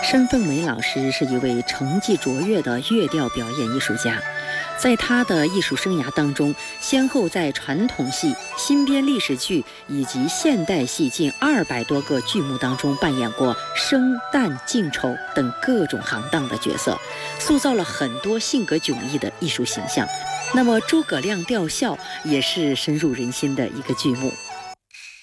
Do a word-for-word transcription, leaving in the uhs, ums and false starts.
申凤梅老师是一位成绩卓越的乐调表演艺术家，在他的艺术生涯当中，先后在传统戏、新编历史剧以及现代戏近二百多个剧目当中扮演过生、旦、净、丑等各种行当的角色，塑造了很多性格迥异的艺术形象。那么诸葛亮吊孝也是深入人心的一个剧目。